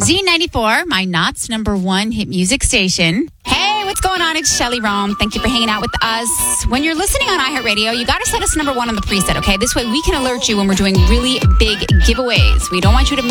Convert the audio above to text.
Z94, my Knott's #1 hit music station. Hey, what's going on? It's Shelly Rome. Thank you for hanging out with us. When you're listening on iHeartRadio, you got to set us #1 on the preset, okay? This way we can alert you when we're doing really big giveaways. We don't want you to